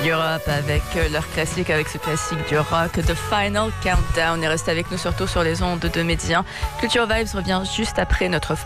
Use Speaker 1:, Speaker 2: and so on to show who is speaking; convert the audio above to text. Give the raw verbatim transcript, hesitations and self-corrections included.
Speaker 1: Europe avec leur classique, avec ce classique du rock, The Final Countdown. Et restez avec nous surtout sur les ondes de Média. Culture Vibes revient juste après notre